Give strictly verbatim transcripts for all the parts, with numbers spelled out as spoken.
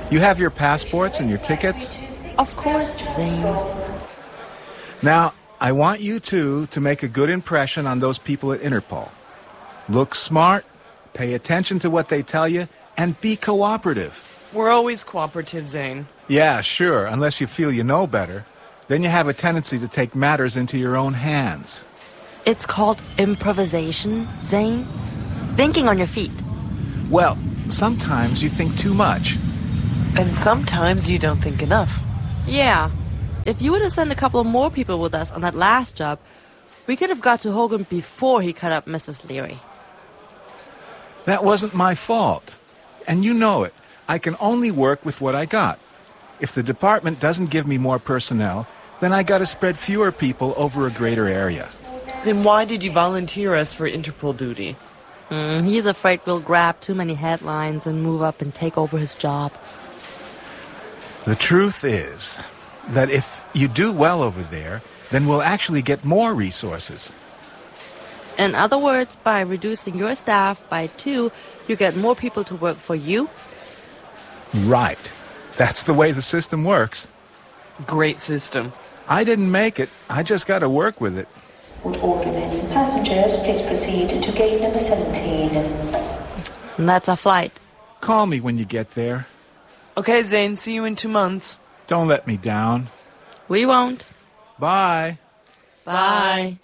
You have your passports and your tickets? Of course, Zane. Now, I want you two to make a good impression on those people at Interpol. Look smart, pay attention to what they tell you, and be cooperative. We're always cooperative, Zane. Yeah, sure, unless you feel you know better. Then you have a tendency to take matters into your own hands. It's called improvisation, Zane. Thinking on your feet. Well, sometimes you think too much. And sometimes you don't think enough. Yeah. If you would have sent a couple more people with us on that last job, we could have got to Hogan before he cut up Missus Leary. That wasn't my fault. And you know it. I can only work with what I got. If the department doesn't give me more personnel, then I gotta spread fewer people over a greater area. Then why did you volunteer us for Interpol duty? Mm, he's afraid we'll grab too many headlines and move up and take over his job. The truth is that if you do well over there, then we'll actually get more resources. In other words, by reducing your staff by two, you get more people to work for you? Right. That's the way the system works. Great system. I didn't make it. I just got to work with it. Would all remaining passengers please proceed to gate number seventeen? And that's our flight. Call me when you get there. Okay, Zane, see you in two months. Don't let me down. We won't. Bye. Bye.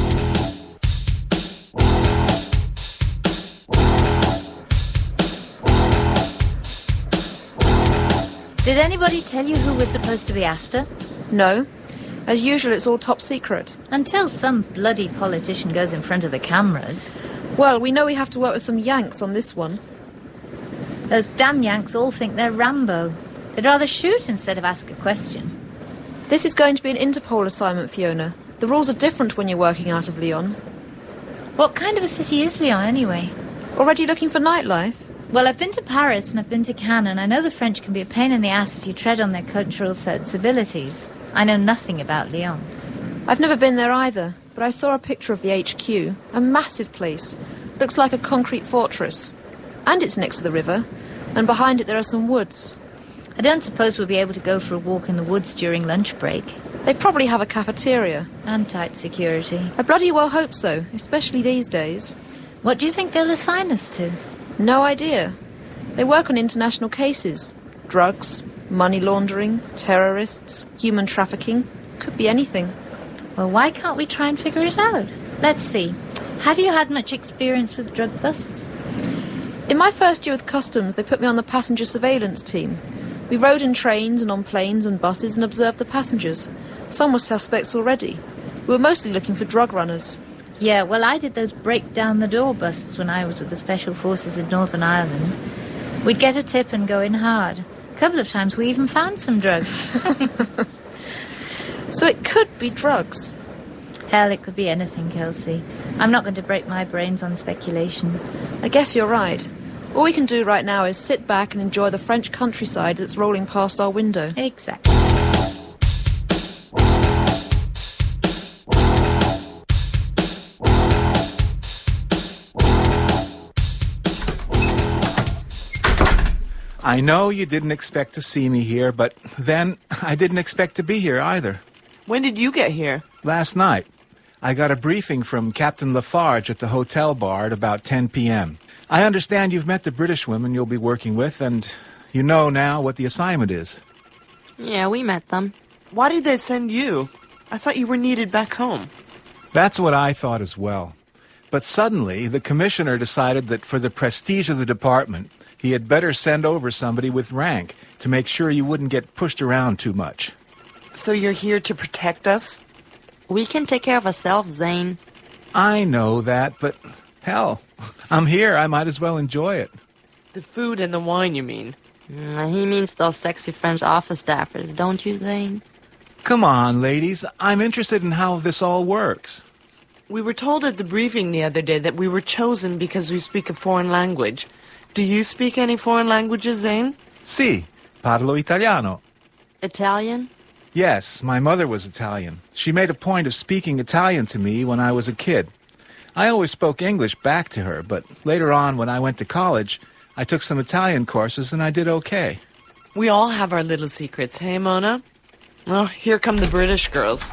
Did anybody tell you who we're supposed to be after? No. As usual, it's all top secret. Until some bloody politician goes in front of the cameras. Well, we know we have to work with some Yanks on this one. Those damn Yanks all think they're Rambo. They'd rather shoot instead of ask a question. This is going to be an Interpol assignment, Fiona. The rules are different when you're working out of Lyon. What kind of a city is Lyon, anyway? Already looking for nightlife? Well, I've been to Paris and I've been to Cannes, and I know the French can be a pain in the ass if you tread on their cultural sensibilities. I know nothing about Lyon. I've never been there either, but I saw a picture of the H Q. A massive place. Looks like a concrete fortress. And it's next to the river, and behind it there are some woods. I don't suppose we'll be able to go for a walk in the woods during lunch break. They probably have a cafeteria. And tight security. I bloody well hope so, especially these days. What do you think they'll assign us to? No idea. They work on international cases. Drugs, money laundering, terrorists, human trafficking. Could be anything. Well, why can't we try and figure it out? Let's see. Have you had much experience with drug busts? In my first year with Customs, they put me on the passenger surveillance team. We rode in trains and on planes and buses and observed the passengers. Some were suspects already. We were mostly looking for drug runners. Yeah, well, I did those break-down-the-door busts when I was with the Special Forces in Northern Ireland. We'd get a tip and go in hard. A couple of times we even found some drugs. So it could be drugs. Hell, it could be anything, Kelsey. I'm not going to break my brains on speculation. I guess you're right. All we can do right now is sit back and enjoy the French countryside that's rolling past our window. Exactly. I know you didn't expect to see me here, but then I didn't expect to be here either. When did you get here? Last night. I got a briefing from Captain Lafarge at the hotel bar at about ten p.m. I understand you've met the British women you'll be working with, and you know now what the assignment is. Yeah, we met them. Why did they send you? I thought you were needed back home. That's what I thought as well. But suddenly, the commissioner decided that for the prestige of the department, he had better send over somebody with rank to make sure you wouldn't get pushed around too much. So you're here to protect us? We can take care of ourselves, Zane. I know that, but hell, I'm here. I might as well enjoy it. The food and the wine, you mean? Mm, he means those sexy French office staffers, don't you, Zane? Come on, ladies. I'm interested in how this all works. We were told at the briefing the other day that we were chosen because we speak a foreign language. Do you speak any foreign languages, Zane? Sì, parlo italiano. Italian? Yes, my mother was Italian. She made a point of speaking Italian to me when I was a kid. I always spoke English back to her, but later on when I went to college, I took some Italian courses and I did okay. We all have our little secrets, hey, Mona? Oh, here come the British girls.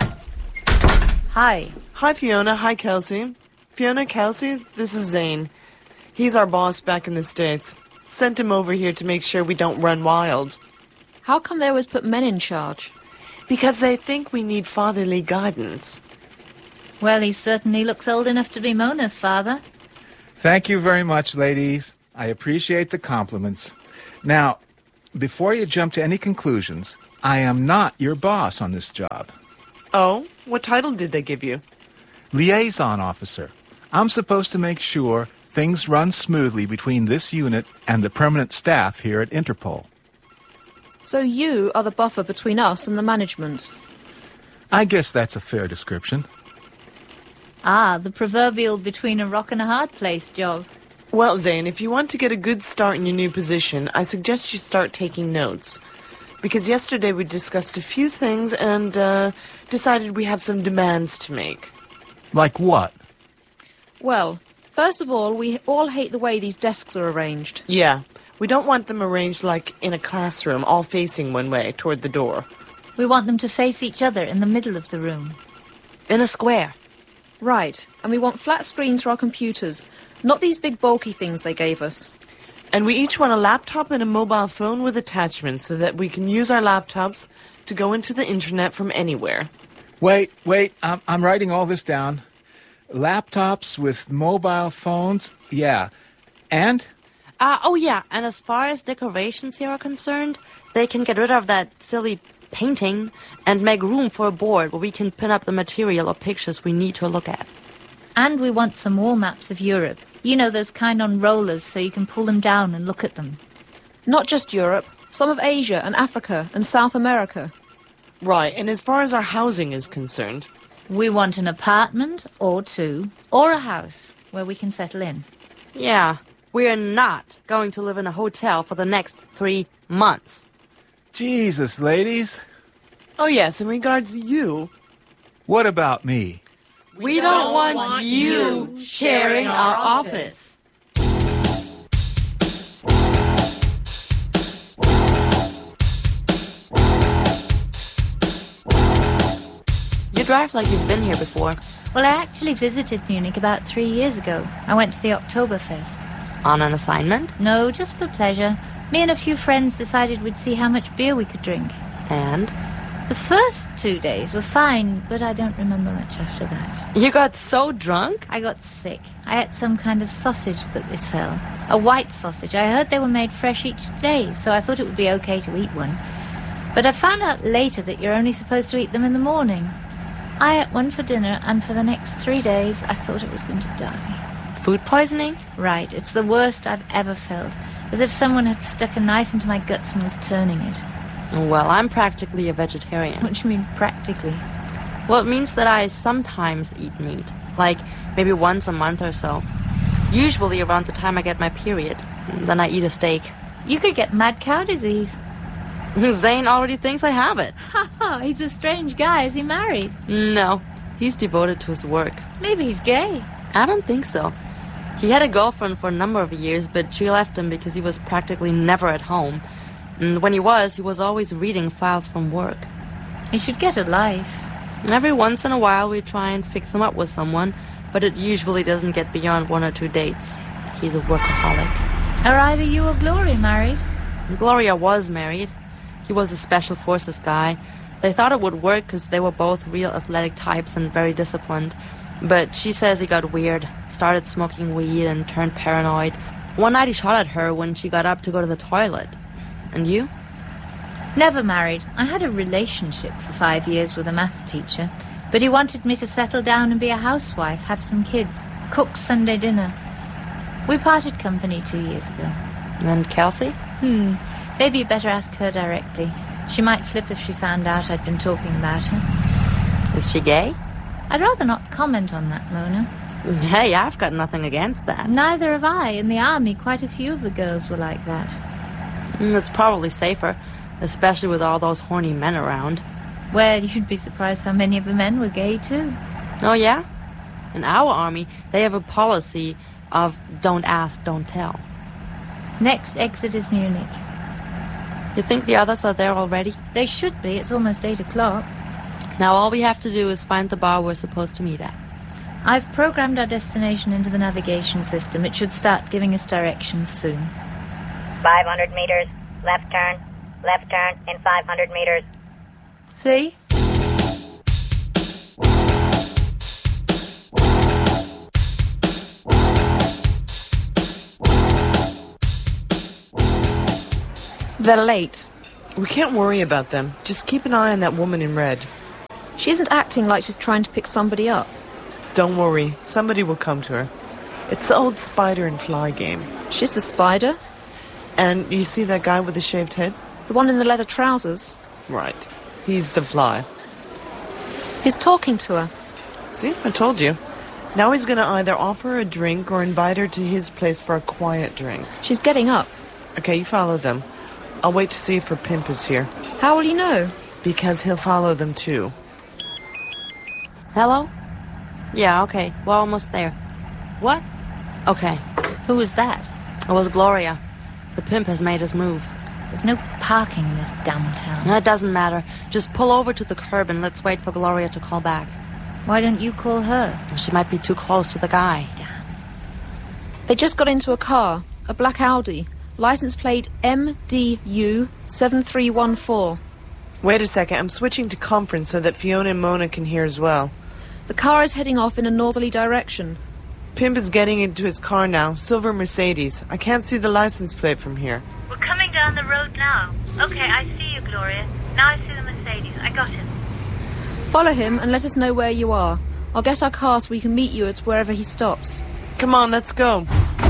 Hi. Hi, Fiona. Hi, Kelsey. Fiona, Kelsey, this is Zane. He's our boss back in the States. Sent him over here to make sure we don't run wild. How come they always put men in charge? Because they think we need fatherly guidance. Well, he certainly looks old enough to be Mona's father. Thank you very much, ladies. I appreciate the compliments. Now, before you jump to any conclusions, I am not your boss on this job. Oh? What title did they give you? Liaison officer. I'm supposed to make sure things run smoothly between this unit and the permanent staff here at Interpol. So you are the buffer between us and the management. I guess that's a fair description. Ah, the proverbial between a rock and a hard place job. Well, Zane, if you want to get a good start in your new position, I suggest you start taking notes. Because yesterday we discussed a few things and uh, decided we have some demands to make. Like what? Well, first of all, we all hate the way these desks are arranged. Yeah, we don't want them arranged like in a classroom, all facing one way, toward the door. We want them to face each other in the middle of the room. In a square. Right, and we want flat screens for our computers, not these big bulky things they gave us. And we each want a laptop and a mobile phone with attachments so that we can use our laptops to go into the internet from anywhere. Wait, wait, I'm, I'm writing all this down. Laptops with mobile phones, yeah. And? Uh, oh, yeah, and as far as decorations here are concerned, they can get rid of that silly painting and make room for a board where we can pin up the material or pictures we need to look at. And we want some wall maps of Europe. You know, those kind on rollers so you can pull them down and look at them. Not just Europe, some of Asia and Africa and South America. Right, and as far as our housing is concerned... We want an apartment or two or a house where we can settle in. Yeah, we're not going to live in a hotel for the next three months. Jesus, ladies. Oh, yes, in regards to you... What about me? We don't want you sharing our office. You drive like you've been here before. Well, I actually visited Munich about three years ago. I went to the Oktoberfest. On an assignment? No, just for pleasure. Me and a few friends decided we'd see how much beer we could drink. And? The first two days were fine, but I don't remember much after that. You got so drunk? I got sick. I ate some kind of sausage that they sell. A white sausage. I heard they were made fresh each day, so I thought it would be okay to eat one. But I found out later that you're only supposed to eat them in the morning. I ate one for dinner, and for the next three days, I thought I was going to die. Food poisoning? Right. It's the worst I've ever felt. As if someone had stuck a knife into my guts and was turning it. Well, I'm practically a vegetarian. What do you mean, practically? Well, it means that I sometimes eat meat. Like, maybe once a month or so. Usually around the time I get my period. Then I eat a steak. You could get mad cow disease. Zane already thinks I have it. Ha ha, he's a strange guy. Is he married? No, he's devoted to his work. Maybe he's gay. I don't think so. He had a girlfriend for a number of years, but she left him because he was practically never at home. And when he was, he was always reading files from work. He should get a life. Every once in a while we try and fix him up with someone, but it usually doesn't get beyond one or two dates. He's a workaholic. Are either you or Gloria married? Gloria was married. He was a special forces guy. They thought it would work because they were both real athletic types and very disciplined. But she says he got weird, started smoking weed and turned paranoid. One night he shot at her when she got up to go to the toilet. And you? Never married. I had a relationship for five years with a maths teacher, but he wanted me to settle down and be a housewife, have some kids, cook Sunday dinner. We parted company two years ago. And Kelsey? Hmm. Maybe you better ask her directly. She might flip if she found out I'd been talking about her. Is she gay? I'd rather not comment on that, Mona. Hey, I've got nothing against that. Neither have I. In the army, quite a few of the girls were like that. It's probably safer, especially with all those horny men around. Well, you'd be surprised how many of the men were gay, too. Oh, yeah? In our army, they have a policy of don't ask, don't tell. Next exit is Munich. You think the others are there already? They should be. It's almost eight o'clock. Now all we have to do is find the bar we're supposed to meet at. I've programmed our destination into the navigation system. It should start giving us directions soon. five hundred meters, left turn, left turn in five hundred meters. See? They're late. We can't worry about them. Just keep an eye on that woman in red. She isn't acting like she's trying to pick somebody up. Don't worry. Somebody will come to her. It's the old spider and fly game. She's the spider. And you see that guy with the shaved head? The one in the leather trousers. Right. He's the fly. He's talking to her. See? I told you. Now he's going to either offer her a drink or invite her to his place for a quiet drink. She's getting up. Okay, you follow them. I'll wait to see if her pimp is here. How will you know? Because he'll follow them too. Hello? Yeah, okay. We're almost there. What? Okay. Who was that? It was Gloria. The pimp has made us move. There's no parking in this damn town. No, it doesn't matter. Just pull over to the curb and let's wait for Gloria to call back. Why don't you call her? She might be too close to the guy. Damn. They just got into a car, a black Audi. License plate M D U seven three one four. Wait a second, I'm switching to conference so that Fiona and Mona can hear as well. The car is heading off in a northerly direction. Pimp is getting into his car now, silver Mercedes. I can't see the license plate from here. We're coming down the road now. Okay, I see you, Gloria. Now I see the Mercedes. I got him. Follow him and let us know where you are. I'll get our car so we can meet you at wherever he stops. Come on, let's go.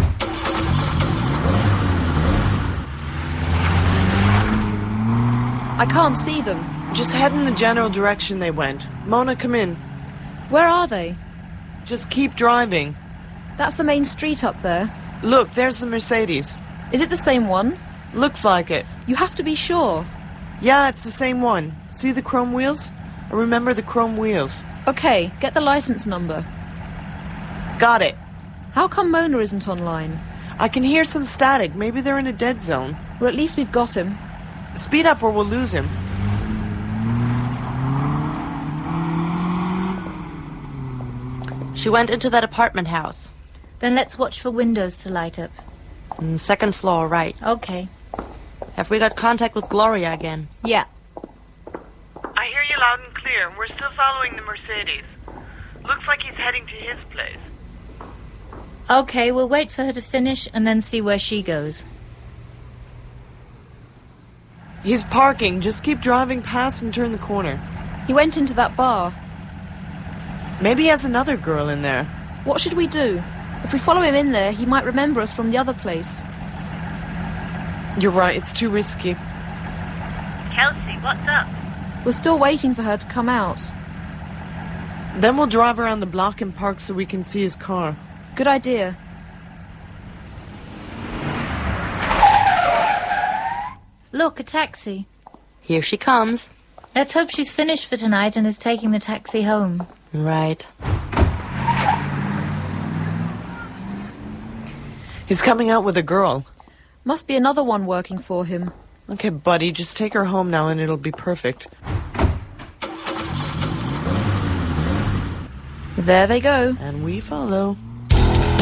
I can't see them. Just head in the general direction they went. Mona, come in. Where are they? Just keep driving. That's the main street up there. Look, there's the Mercedes. Is it the same one? Looks like it. You have to be sure. Yeah, it's the same one. See the chrome wheels? I remember the chrome wheels. Okay, get the license number. Got it. How come Mona isn't online? I can hear some static. Maybe they're in a dead zone. Well, at least we've got him. Speed up or we'll lose him. She went into that apartment house. Then let's watch for windows to light up. Mm, second floor, right. Okay. Have we got contact with Gloria again? Yeah. I hear you loud and clear. We're still following the Mercedes. Looks like he's heading to his place. Okay, we'll wait for her to finish and then see where she goes. He's parking. Just keep driving past and turn the corner. He went into that bar. Maybe he has another girl in there. What should we do? If we follow him in there, he might remember us from the other place. You're right, it's too risky. Kelsey, what's up? We're still waiting for her to come out. Then we'll drive around the block and park so we can see his car. Good idea. Look, a taxi. Here she comes. Let's hope she's finished for tonight and is taking the taxi home. Right. He's coming out with a girl. Must be another one working for him. Okay, buddy, just take her home now and it'll be perfect. There they go. And we follow.